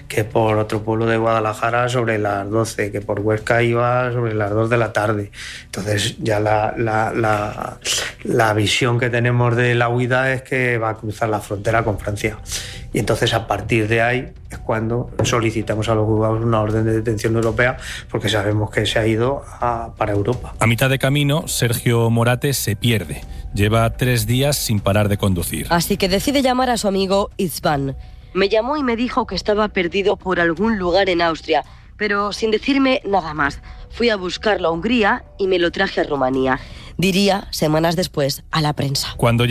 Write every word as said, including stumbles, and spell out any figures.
que por otro pueblo de Guadalajara sobre las doce, que por Huesca iba sobre las dos de la tarde. Entonces ya la, la, la, la visión que tenemos de la huida es que va a cruzar la frontera con Francia. Y entonces a partir de ahí es cuando solicitamos a los juzgados una orden de detención europea, porque sabemos que se ha ido a, para Europa. A mitad de camino, Sergio Morate se pierde. Lleva tres días sin parar de conducir. Así que decide llamar a su amigo István. Me llamó y me dijo que estaba perdido por algún lugar en Austria, pero sin decirme nada más. Fui a buscarlo a Hungría y me lo traje a Rumanía. Diría, semanas después, a la prensa. Cuando